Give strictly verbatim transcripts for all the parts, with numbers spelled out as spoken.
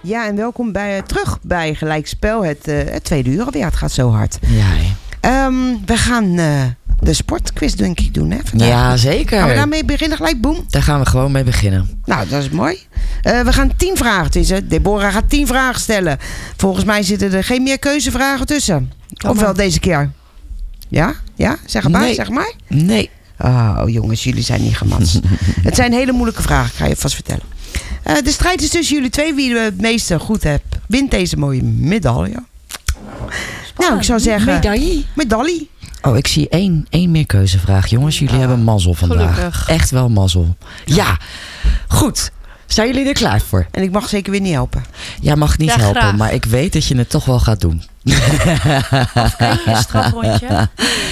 Ja, en welkom bij, terug bij Gelijkspel. Het, uh, het tweede uur alweer. Het gaat zo hard. Ja. Um, we gaan uh, de sportquiz denk ik doen, hè? Vandaag. Ja, zeker. Gaan we daarmee beginnen gelijk? Boem. Daar gaan we gewoon mee beginnen. Nou, dat is mooi. Uh, we gaan tien vragen tussen. Deborah gaat tien vragen stellen. Volgens mij zitten er geen meer keuzevragen tussen. Kom of wel deze keer? Ja? Ja? Zeg maar. Nee. Zeg maar. Nee. Oh, jongens, jullie zijn niet gematst. Het zijn hele moeilijke vragen, ik ga je vast vertellen. Uh, de strijd is tussen jullie twee. Wie het meeste goed hebt, wint deze mooie medaille. Spannend. Nou, ik zou zeggen... Medaille? Medaille. Oh, ik zie één, één meer keuzevraag. Jongens, jullie uh, hebben mazzel vandaag. Gelukkig. Echt wel mazzel. Ja, goed. Zijn jullie er klaar voor? En ik mag zeker weer niet helpen. Jij mag niet ja, helpen, graag. maar ik weet dat je het toch wel gaat doen. Afkijken, een strafrondje.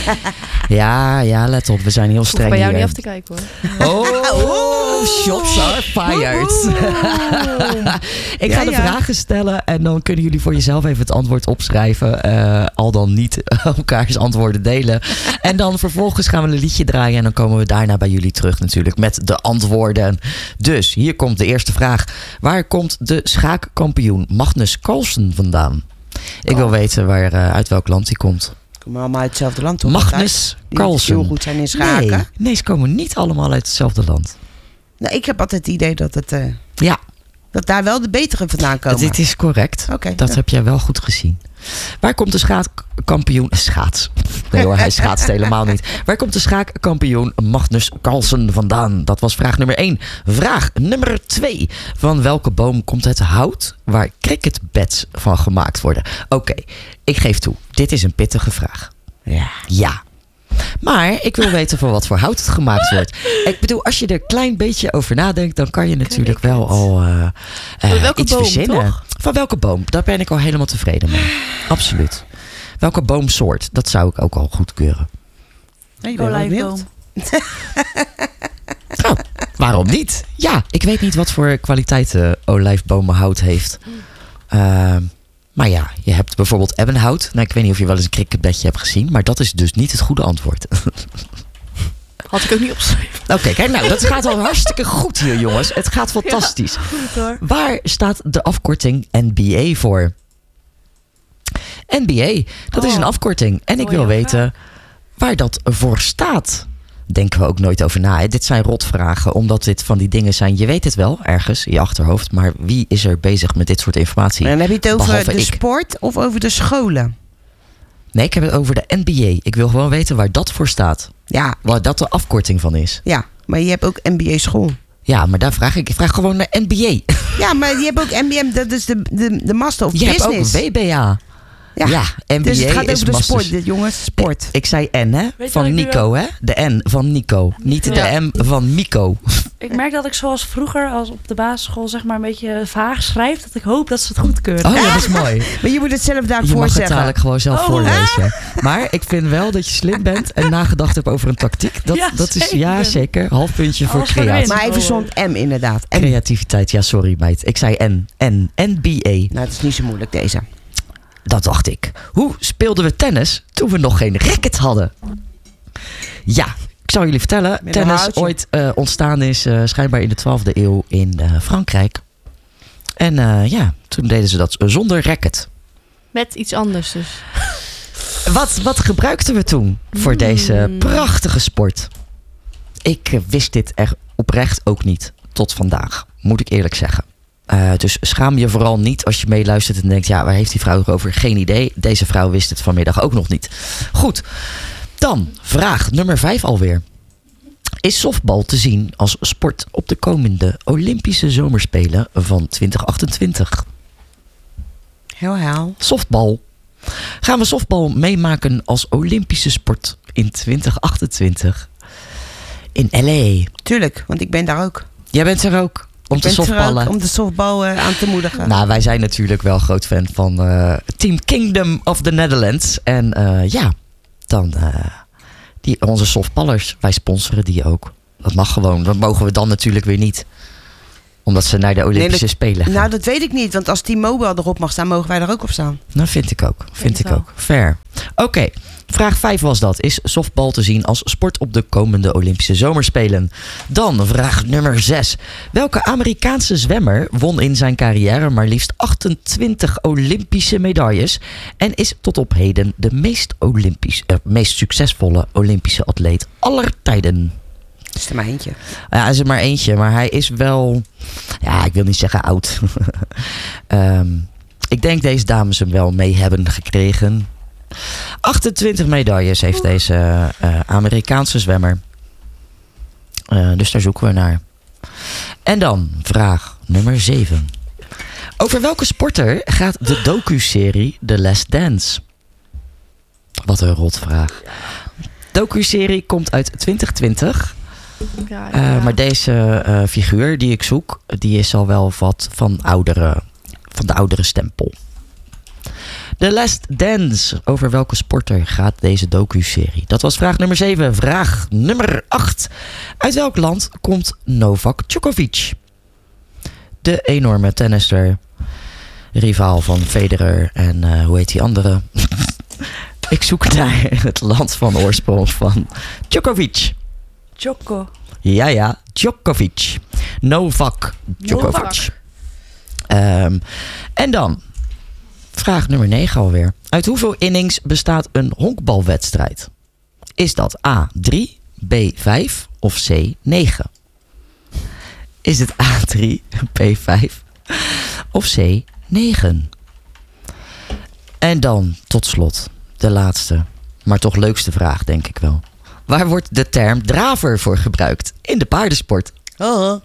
Ja, ja, let op. We zijn heel streng bij jou hier. niet af te kijken hoor. Oh, oh shots are fired. Ik ga ja, de ja. vragen stellen en dan kunnen jullie voor jezelf even het antwoord opschrijven. Uh, al dan niet elkaars antwoorden delen. En dan vervolgens gaan we een liedje draaien en dan komen we daarna bij jullie terug natuurlijk met de antwoorden. Dus hier komt de eerste vraag. Waar komt de schaakkampioen Magnus Carlsen vandaan? Ik wil weten waar, uh, uit welk land hij komt. Komen allemaal uit hetzelfde land, hoor. Magnus Carlsen. Heel goed zijn in schaken. Nee, nee, ze komen niet allemaal uit hetzelfde land. Nou, ik heb altijd het idee dat, het, uh, Ja. dat daar wel de betere vandaan komen. Dit is correct. Okay, dat ja. heb jij wel goed gezien. Waar komt de schaakkampioen... Schaats. Nee hoor, hij schaatst helemaal niet. Waar komt de schaakkampioen Magnus Carlsen vandaan? Dat was vraag nummer één. Vraag nummer twee. Van welke boom komt het hout waar cricketbats van gemaakt worden? Oké, okay, ik geef toe. Dit is een pittige vraag. Ja. Ja. Maar ik wil weten van wat voor hout het gemaakt wordt. Ik bedoel, als je er een klein beetje over nadenkt, dan kan je natuurlijk wel al uh, uh, iets boom, verzinnen. Toch? Van welke boom? Daar ben ik al helemaal tevreden mee. Absoluut. Welke boomsoort? Dat zou ik ook al goedkeuren. Nee, ik ben wel Olijfboom. Oh, waarom niet? Ja, ik weet niet wat voor kwaliteiten olijfbomenhout heeft. Uh, Maar ja, je hebt bijvoorbeeld ebbenhout. Nou, ik weet niet of je wel eens een cricketbedje hebt gezien. Maar dat is dus niet het goede antwoord. Had ik ook niet opgeschreven. Oké, okay, kijk nou, dat gaat al hartstikke goed hier, jongens. Het gaat fantastisch. Ja, goed hoor. Waar staat de afkorting N B A voor? N B A, dat oh. is een afkorting. En ik wil weten waar dat voor staat. Denken we ook nooit over na. Hè? Dit zijn rotvragen, omdat dit van die dingen zijn. Je weet het wel, ergens in je achterhoofd. Maar wie is er bezig met dit soort informatie? En dan heb je het over Behalve de ik. sport of over de scholen? Nee, ik heb het over de N B A. Ik wil gewoon weten waar dat voor staat. Ja. Waar dat de afkorting van is. Ja, maar je hebt ook N B A school. Ja, maar daar vraag ik. Ik vraag gewoon naar N B A. Ja, maar je hebt ook N B M, dat is de, de, de Master of Je Business. hebt ook W B A. Ja, ja N B A dus het gaat is over de masters. sport, dit, jongens. Sport. Ik, ik zei N, hè? Weet Van je wat ik Nico, nu hè? De N van Nico. Niet de Ja. M van Mico. Ik merk dat ik zoals vroeger, als op de basisschool, zeg maar een beetje vaag schrijf. Dat ik hoop dat ze het goedkeuren. Oh ja, dat is mooi. Maar je moet het zelf Je daarvoor mag het zeggen. dadelijk gewoon zelf Oh. voorlezen. Maar ik vind wel dat je slim bent en nagedacht hebt over een tactiek. Dat, Ja, dat is, zeker. ja, zeker. Half puntje voor Alles voor de creatie. winst. Maar even zo'n M inderdaad. M. Creativiteit, ja, sorry meid. Ik zei N. N. N B A. Nou, het is niet zo moeilijk deze. Dat dacht ik. Hoe speelden we tennis toen we nog geen racket hadden? Ja, ik zal jullie vertellen. Met een Tennis houtje. ooit uh, ontstaan is uh, schijnbaar in de twaalfde eeuw in uh, Frankrijk. En uh, ja, toen deden ze dat zonder racket. Met iets anders dus. Wat, wat gebruikten we toen voor Mm. deze prachtige sport? Ik uh, wist dit er oprecht ook niet tot vandaag, moet ik eerlijk zeggen. Uh, dus schaam je vooral niet als je meeluistert en denkt... ja, waar heeft die vrouw het over? Geen idee. Deze vrouw wist het vanmiddag ook nog niet. Goed, dan vraag nummer vijf alweer. Is softbal te zien als sport op de komende Olympische Zomerspelen van twintig achtentwintig? Heel heel. Softbal. Gaan we softbal meemaken als Olympische sport in twintig achtentwintig? In L A. Tuurlijk, want ik ben daar ook. Jij bent er ook om ik te ben er softballen. ook om de softbal uh, aan te moedigen. Nou, wij zijn natuurlijk wel groot fan van uh, Team Kingdom of the Netherlands. En uh, ja, dan uh, die, onze softballers, wij sponsoren die ook. Dat mag gewoon. Dat mogen we dan natuurlijk weer niet. Omdat ze naar de Olympische Nee, dat, Spelen gaan. Nou, dat weet ik niet. Want als T-Mobile erop mag staan, mogen wij er ook op staan. Dat vind ik ook. Vind ik wel. ook. Fair. Oké, okay. Vraag vijf was dat. Is softbal te zien als sport op de komende Olympische Zomerspelen? Dan vraag nummer zes. Welke Amerikaanse zwemmer won in zijn carrière maar liefst achtentwintig Olympische medailles en is tot op heden de meest, Olympisch, eh, meest succesvolle Olympische atleet aller tijden? Is er maar eentje. Ja, hij is er maar eentje, maar hij is wel... Ja, ik wil niet zeggen oud. um, ik denk deze dames hem wel mee hebben gekregen. achtentwintig medailles heeft deze uh, Amerikaanse zwemmer. Uh, dus daar zoeken we naar. En dan vraag nummer zeven. Over welke sporter gaat de docu-serie The Last Dance? Wat een rotvraag. Docu-serie komt uit twintig twintig. Ja, ja. Uh, maar deze uh, figuur die ik zoek, die is al wel wat van, oudere, van de oudere stempel. The Last Dance. Over welke sporter gaat deze docu-serie? Dat was vraag nummer zeven. Vraag nummer acht. Uit welk land komt Novak Djokovic? De enorme tennisser. Rivaal van Federer en uh, hoe heet die andere? Ik zoek naar het land van oorsprong van Djokovic. Djoko. Ja, ja. Djokovic. Novak Djokovic. Novak. Um, en dan... Vraag nummer negen alweer. Uit hoeveel innings bestaat een honkbalwedstrijd? Is dat A drie, B vijf of C negen? Is het A drie, B vijf of C negen? En dan tot slot de laatste, maar toch leukste vraag denk ik wel. Waar wordt de term draver voor gebruikt in de paardensport? Oh.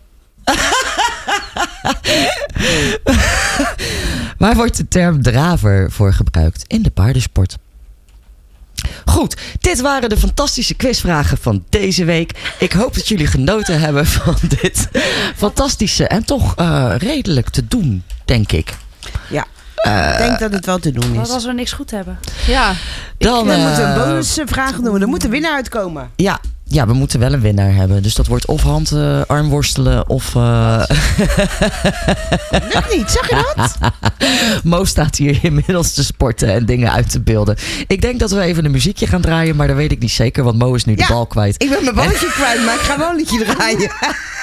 Waar wordt de term draver voor gebruikt in de paardensport? Goed, dit waren de fantastische quizvragen van deze week. Ik hoop dat jullie genoten hebben van dit fantastische en toch uh, redelijk te doen, denk ik. Ja, Uh, ik denk dat het wel te doen Wat is. als we niks goed hebben? Ja. Dan, Dan uh, moeten we een bonusvraag doen. Er moet een winnaar uitkomen. Ja, ja, we moeten wel een winnaar hebben. Dus dat wordt of hand, uh, armworstelen of... Uh... Lukt niet, zag je dat? Mo staat hier inmiddels te sporten en dingen uit te beelden. Ik denk dat we even een muziekje gaan draaien, maar dat weet ik niet zeker, want Mo is nu Ja, de bal kwijt. Ik ben mijn balletje kwijt, maar ik ga wel een liedje draaien.